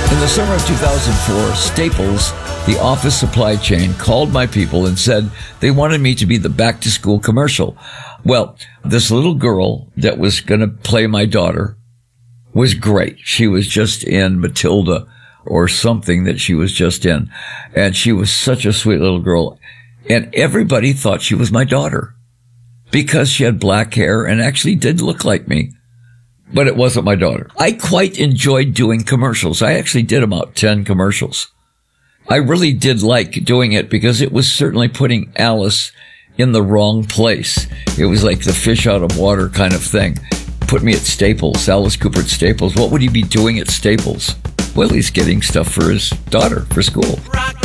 In the summer of 2004, Staples, the office supply chain, called my people and said they wanted me to be the back-to-school commercial. Well, this little girl that was going to play my daughter was great. She was just in Matilda or something that she was just in. And she was such a sweet little girl. And everybody thought she was my daughter because she had black hair and actually did look like me. But it wasn't my daughter. I quite enjoyed doing commercials. I actually did about 10 commercials. I really did like doing it because it was certainly putting Alice in the wrong place. It was like the fish out of water kind of thing. Put me at Staples, Alice Cooper at Staples. What would he be doing at Staples? Well, he's getting stuff for his daughter for school.